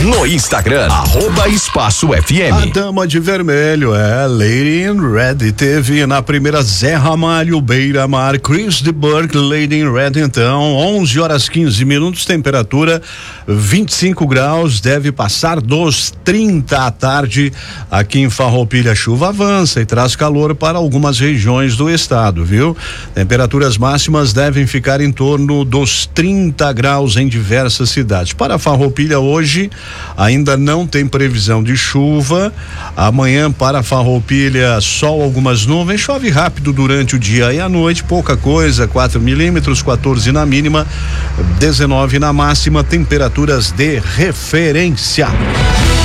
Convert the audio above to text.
no Instagram, @EspaçoFM. A dama de vermelho é Lady in Red. Teve na primeira Zé Ramalho, Beira Mar, Chris de Burke, Lady in Red. Então, 11h15, temperatura 25 graus, deve passar dos 30 à tarde aqui em Farroupilha. A chuva avança e traz calor para algumas regiões do estado, viu? Temperaturas máximas devem ficar em torno dos 30 graus em diversas cidades. Para Farroupilha hoje ainda não tem previsão de chuva. Amanhã para Farroupilha sol, algumas nuvens, chove rápido durante o dia e a noite, pouca coisa, 4 milímetros, 14 na mínima, 19 na máxima, temperaturas de referência.